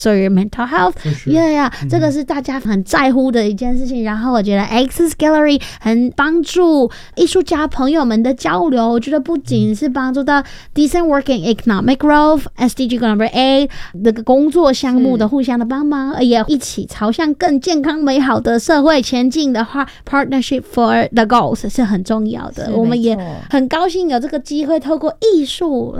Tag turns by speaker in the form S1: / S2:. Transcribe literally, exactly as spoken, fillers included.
S1: So your mental health,
S2: sure.
S1: yeah, yeah,、嗯、这个是大家很在乎的一件事情。然后我觉得 Access Gallery 很帮助艺术家朋友们的交流，我觉得不仅是帮助到 decent working economic growth S D G number eight 那个工作项目的互相的帮忙，也一起朝向更健康美好的社会前进的话 partnership for the goals 是很重要的。我们也很高兴有这个机会透过艺术